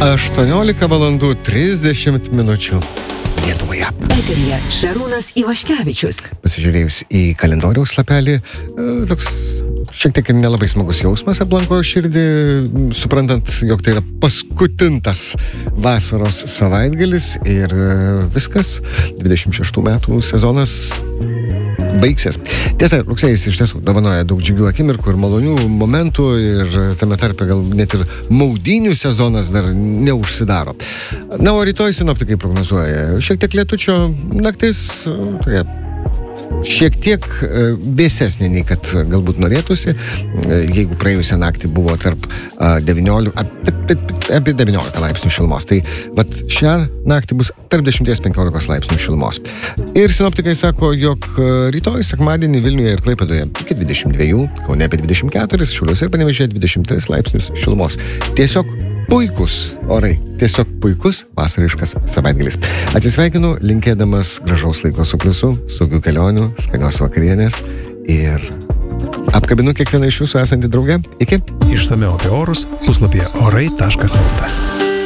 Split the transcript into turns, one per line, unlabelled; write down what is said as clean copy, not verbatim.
18 valandų 30 minučių Lietuvoje.
Eteryje Šarūnas Ivaškevičius.
Pasižiūrėjus į kalendoriaus lapelį, toks šiek tiek nelabai smagus jausmas aplanko širdį, suprantant, jog tai yra paskutintas vasaros savaitgalis ir viskas, 26 metų sezonas baigsis. Tiesa, rugsėjis iš tiesų dovanoja daug džiugių akimirkų ir malonių momentų ir tame tarpe gal net ir maudynių sezonas dar neužsidaro. Na, o rytoj sinoptikai prognozuoja šiek tiek lietučio, naktis tokia šiek tiek vėsesnė nei kad galbūt norėtųsi, jeigu praėjusią naktį buvo tarp 19 laipsnių šilumos. Tai vat šią naktį bus tarp 10-15 laipsnių šilumos. Ir sinoptikai sako, jog rytoj sekmadienį Vilniuje ir Klaipėdoje iki 22, Kaune apie 24, Šiauliuose ir Panevėžyje 23 laipsnius šilumos. Tiesiog puikus orai, tiesiog puikus vasariškas savaitgalis. Atsisveikinu, linkėdamas gražaus laiko su pliusu, saugių kelionių, skanios vakarienės ir apkabinu kiekvieną iš jūsų esantį draugę. Iki.
Išsamiau apie orus puslapyje orai.lt.